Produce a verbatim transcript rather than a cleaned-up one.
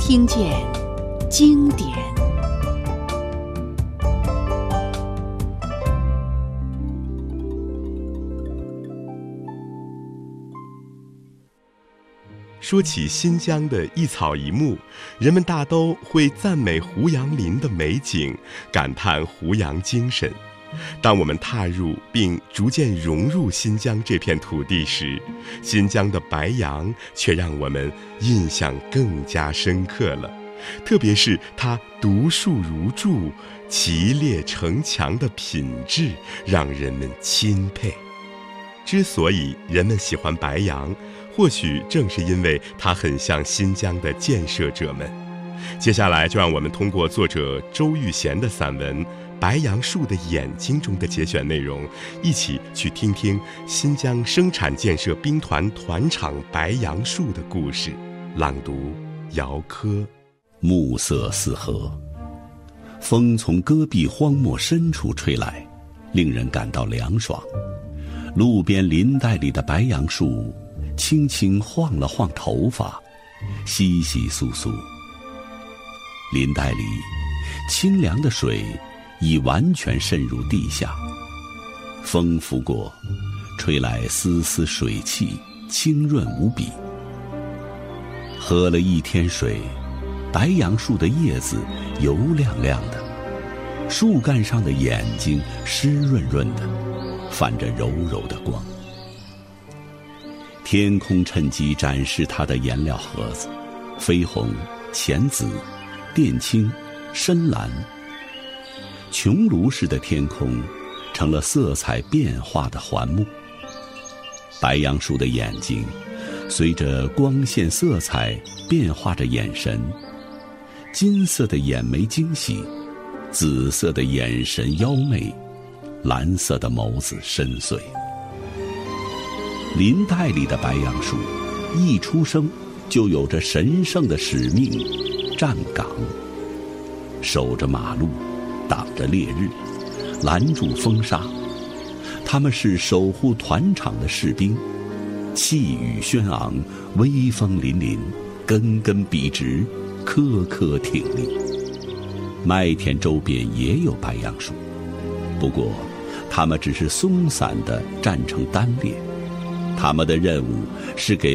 听见经典。 说起新疆的一草一木，人们大都会赞美胡杨林的美景，感叹胡杨精神。当我们踏入并逐渐融入新疆这片土地时，新疆的白杨却让我们印象更加深刻了，特别是它独树如柱、齐列成墙的品质，让人们钦佩。之所以人们喜欢白杨，或许正是因为它很像新疆的建设者们。接下来就让我们通过作者周玉贤的散文《白杨树的眼睛》中的节选内容，一起去听听新疆生产建设兵团团场白杨树的故事。朗读姚科。 暮色四合，风从戈壁荒漠深处吹来，令人感到凉爽。路边林带里的白杨树轻轻晃了晃头发，窸窸窣窣。林带里清凉的水已完全渗入地下，风拂过，吹来丝丝水汽，清润无比。喝了一天水，白杨树的叶子油亮亮的，树干上的眼睛湿润润的，泛着柔柔的光。天空趁机展示它的颜料盒子，绯红、浅紫、靛青、深蓝。穹庐式的天空成了色彩变化的环幕。白杨树的眼睛随着光线色彩变化着眼神，金色的眼眉惊喜，紫色的眼神妖媚，蓝色的眸子深邃。林带里的白杨树一出生就有着神圣的使命，站岗，守着马路，挡着烈日，拦住风沙。他们是守护团场的士兵，气宇轩昂，威风凛凛，根根笔直，颗颗挺立。麦田周边也有白杨树，不过它们只是松散地站成单列。他们的任务是给